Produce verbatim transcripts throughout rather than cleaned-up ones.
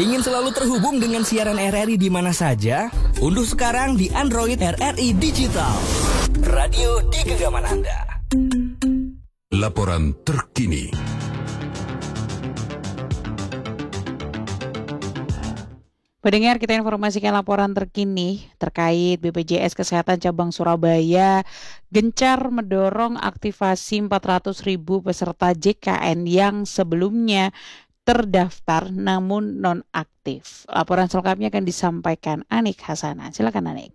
Ingin selalu terhubung dengan siaran R R I di mana saja? Unduh sekarang di Android R R I Digital. Radio di genggaman Anda. Laporan terkini. Pendengar, kita informasikan laporan terkini terkait B P J S Kesehatan Cabang Surabaya gencar mendorong aktivasi empat ratus ribu peserta J K N yang sebelumnya terdaftar namun non-aktif. Laporan selengkapnya akan disampaikan Anik Hasana. Silakan Anik.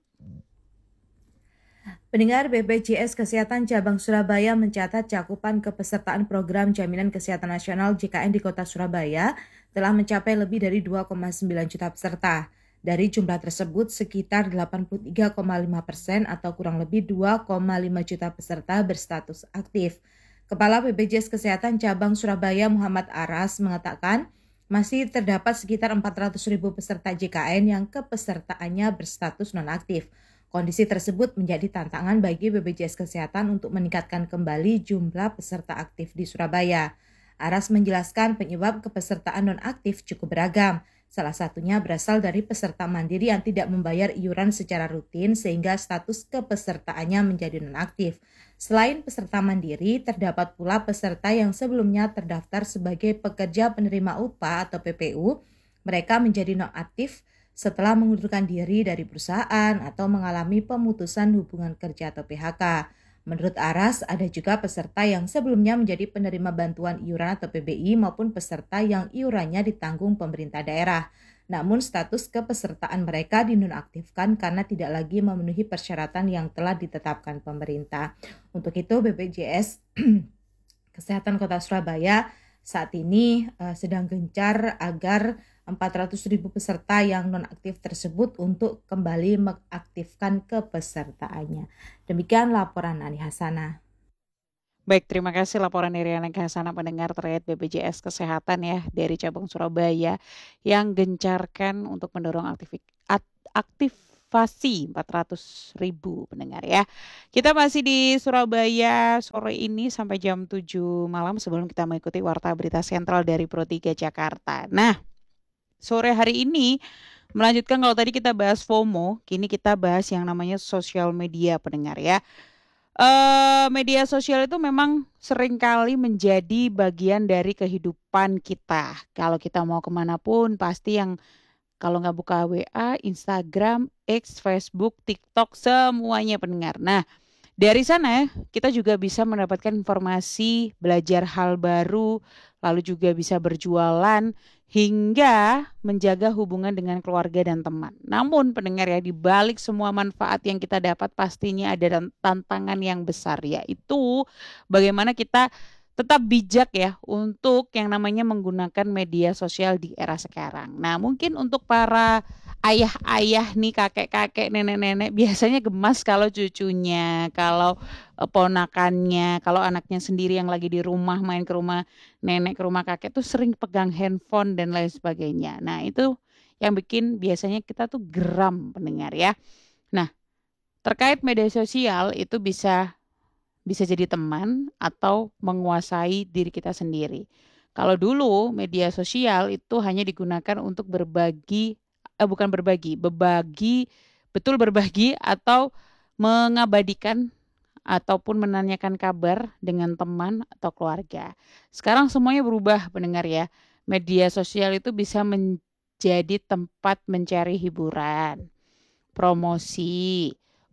Pendengar, B P J S Kesehatan Cabang Surabaya mencatat cakupan kepesertaan program Jaminan Kesehatan Nasional J K N di Kota Surabaya telah mencapai lebih dari dua koma sembilan juta peserta. Dari jumlah tersebut, sekitar delapan puluh tiga koma lima persen atau kurang lebih dua koma lima juta peserta berstatus aktif. Kepala B P J S Kesehatan Cabang Surabaya Muhammad Aras mengatakan masih terdapat sekitar empat ratus ribu peserta J K N yang kepesertaannya berstatus nonaktif. Kondisi tersebut menjadi tantangan bagi B P J S Kesehatan untuk meningkatkan kembali jumlah peserta aktif di Surabaya. Aras menjelaskan penyebab kepesertaan nonaktif cukup beragam. Salah satunya berasal dari peserta mandiri yang tidak membayar iuran secara rutin sehingga status kepesertaannya menjadi nonaktif. Selain peserta mandiri, terdapat pula peserta yang sebelumnya terdaftar sebagai pekerja penerima upah atau P P U. Mereka menjadi nonaktif setelah mengundurkan diri dari perusahaan atau mengalami pemutusan hubungan kerja atau P H K. Menurut Aras, ada juga peserta yang sebelumnya menjadi penerima bantuan iuran atau P B I maupun peserta yang iurannya ditanggung pemerintah daerah. Namun status kepesertaan mereka dinonaktifkan karena tidak lagi memenuhi persyaratan yang telah ditetapkan pemerintah. Untuk itu B P J S Kesehatan Kota Surabaya saat ini uh, sedang gencar agar empat ratus ribu peserta yang nonaktif tersebut untuk kembali mengaktifkan kepesertaannya. Demikian laporan Ani Hasana. Baik, terima kasih laporan dari Ani Hasana, pendengar terkait B P J S Kesehatan ya dari cabang Surabaya yang gencarkan untuk mendorong aktif, aktivasi empat ratus ribu pendengar ya. Kita masih di Surabaya sore ini sampai jam tujuh malam sebelum kita mengikuti Warta Berita Sentral dari Pro tiga Jakarta. Nah, sore hari ini melanjutkan kalau tadi kita bahas FOMO, kini kita bahas yang namanya sosial media pendengar ya. Uh, media sosial itu memang seringkali menjadi bagian dari kehidupan kita. Kalau kita mau kemanapun pasti yang kalau nggak buka W A, Instagram, X, Facebook, TikTok, semuanya pendengar. Nah, dari sana kita juga bisa mendapatkan informasi, belajar hal baru, lalu juga bisa berjualan, hingga menjaga hubungan dengan keluarga dan teman. Namun pendengar ya, di balik semua manfaat yang kita dapat pastinya ada tantangan yang besar, yaitu bagaimana kita tetap bijak ya untuk yang namanya menggunakan media sosial di era sekarang. Nah, mungkin untuk para ayah-ayah nih, kakek-kakek, nenek-nenek biasanya gemas kalau cucunya, kalau ponakannya, kalau anaknya sendiri yang lagi di rumah main ke rumah nenek, ke rumah kakek tuh sering pegang handphone dan lain sebagainya. Nah, itu yang bikin biasanya kita tuh geram pendengar ya. Nah, terkait media sosial itu bisa bisa jadi teman atau menguasai diri kita sendiri. Kalau dulu media sosial itu hanya digunakan untuk berbagi, eh, bukan berbagi, berbagi, betul berbagi atau mengabadikan ataupun menanyakan kabar dengan teman atau keluarga. Sekarang semuanya berubah pendengar ya. Media sosial itu bisa menjadi tempat mencari hiburan, promosi,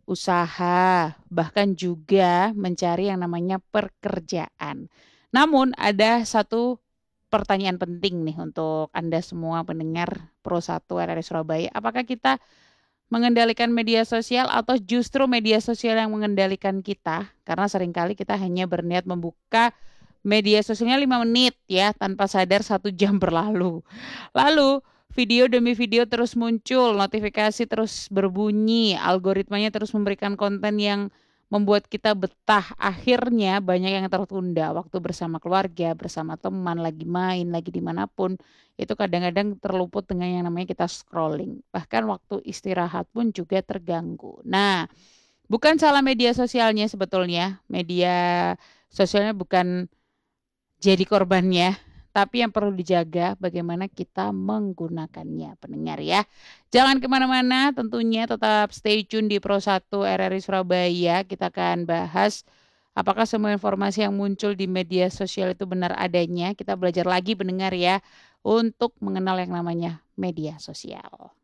usaha, bahkan juga mencari yang namanya pekerjaan. Namun ada satu pertanyaan penting nih untuk Anda semua pendengar Pro satu R R I Surabaya. Apakah kita mengendalikan media sosial atau justru media sosial yang mengendalikan kita? Karena seringkali kita hanya berniat membuka media sosialnya lima menit ya, tanpa sadar satu jam berlalu. Lalu video demi video terus muncul, notifikasi terus berbunyi, algoritmanya terus memberikan konten yang membuat kita betah. Akhirnya banyak yang tertunda, waktu bersama keluarga, bersama teman, lagi main, lagi dimanapun. Itu kadang-kadang terluput dengan yang namanya kita scrolling. Bahkan waktu istirahat pun juga terganggu. Nah, bukan salah media sosialnya sebetulnya. Media sosialnya bukan jadi korbannya. Tapi yang perlu dijaga bagaimana kita menggunakannya, pendengar ya. Jangan kemana-mana, tentunya tetap stay tune di Pro satu R R I Surabaya. Kita akan bahas apakah semua informasi yang muncul di media sosial itu benar adanya. Kita belajar lagi pendengar ya, untuk mengenal yang namanya media sosial.